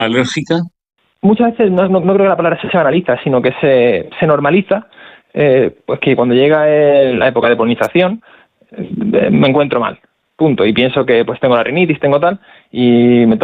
alérgica? Muchas veces no creo que la palabra se banaliza, sino que se normaliza, pues que cuando llega la época de polinización me encuentro mal, punto, y pienso que pues tengo la rinitis, tengo tal, y me